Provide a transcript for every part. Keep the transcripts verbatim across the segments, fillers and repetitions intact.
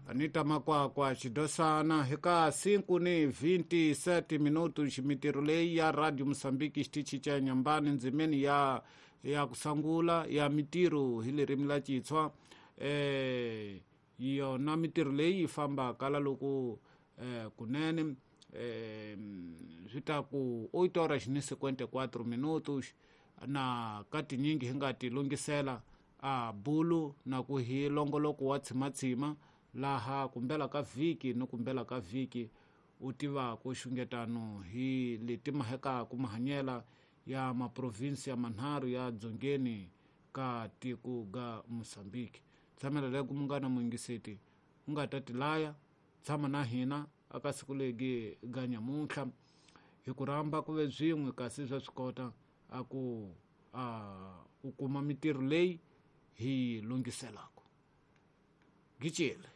Anita Makwakwa Chidosana heka cinco ni vinte e sete minutos mitiro leyi ya Radio Moçambique xitichi cha Nyambani ndzimeni ya ya kusangula ya mitiro hili ririmi la Chitswa eh yona mitiro leyi famba kala loko eh kunene eh zvita ku oito horas ni cinquenta e quatro minutos na kati nyingi hingati lungisela a bulu na ku hi longoloko wa tsimatsima laha kumbela ka vhiki no kumbela ka vhiki utiva ku xungetano hi leti maheka ku mahanyela ya maprovinsi ya manharu ya dzongeni ka tiko ga Moçambique. Tsamela lego mungana muingiseti unga tatilaya tsama na hina aka siku legi ga nyamuntlha hi kuramba ku ve zwin'we kasi swa swikota aku a u kuma mitiro leyi hi lungiselako gicile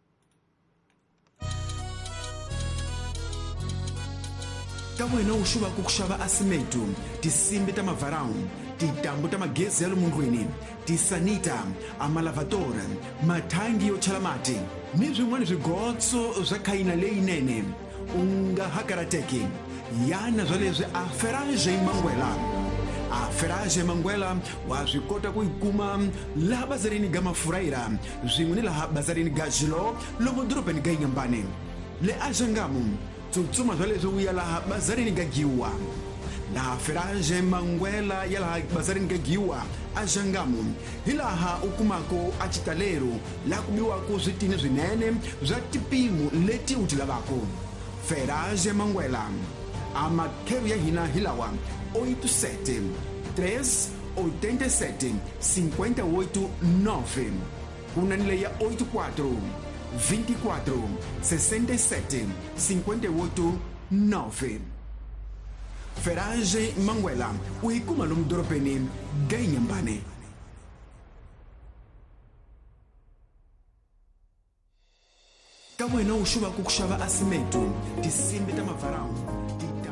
ta wena u xuva ku ku xava asimeto, tisimbi ta mavarão, tintambu ta magezi ya lomu ndlwini, tisanita, amalavatore, mathangi yo chela mati ni swin'wana swigotso swa khayina leyinene u nga hakarateki yana swa leswi a Ferragem Manguela. A Ferragem Manguela wa swi kota ku yi kuma laha bazarini ga Mafuraira zwin'we ni laha bazarini ga Jilo lomu dorobeni ga Nyambani. Le Ajangamu tsutsuma swa leswi u ya laha bazarini ga Giwa. Laha Ferragem Manguela ya laha bazarini ga Giwa Ajangamu hi laha u kumako a chitalero laha ku biwako switini swinene swa tipimo leti u ti lavako. Ferragem Manguela a makheru ya hina hi lawa oito sete três oitenta e sete cinquenta e oito nove. Kuna nile ya oito quatro vinte e quatro sessenta e sete cinquenta e oito nove. Ferragem Manguela u yi kuma lomu dorobeni ga Nyambani. Ta wena u xuva ku ku xava asimeto, tisimbi ta mavarão,